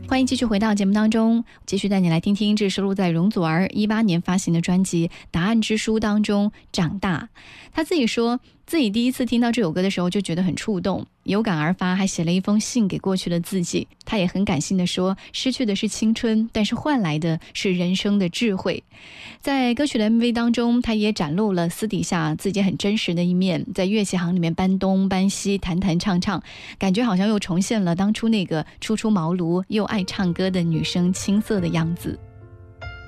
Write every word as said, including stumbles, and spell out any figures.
欢迎继续回到节目当中，继续带你来听听，这是录在容祖儿一八年发行的专辑《答案之书》当中长大。他自己说自己第一次听到这首歌的时候就觉得很触动，有感而发，还写了一封信给过去的自己。他也很感性地说，失去的是青春，但是换来的是人生的智慧。在歌曲的 M V 当中，他也展露了私底下自己很真实的一面，在乐器行里面搬东搬西，弹弹唱唱，感觉好像又重现了当初那个初出茅庐又爱唱歌的女生青涩的样子。